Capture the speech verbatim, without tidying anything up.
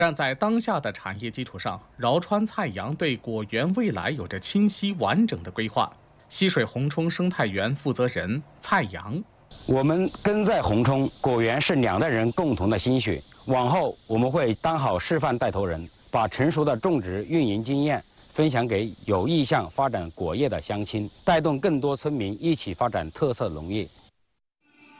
站在当下的产业基础上，饶川菜阳对果园未来有着清晰完整的规划。溪水宏冲生态园负责人蔡阳： 我们根在宏冲，果园是两代人共同的心血。往后我们会当好示范带头人，把成熟的种植运营经验分享给有意向发展果业的乡亲，带动更多村民一起发展特色农业。